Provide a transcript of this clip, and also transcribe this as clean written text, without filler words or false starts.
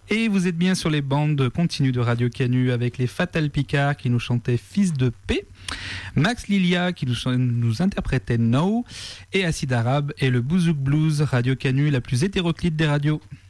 Et vous êtes bien sur les bandes continues de Radio Canu avec les Fatal Picard qui nous chantaient Fils de paix, Max Lilia qui nous interprétait No et Acide Arabe et le Bouzouk Blues, Radio Canu la plus hétéroclite des radios.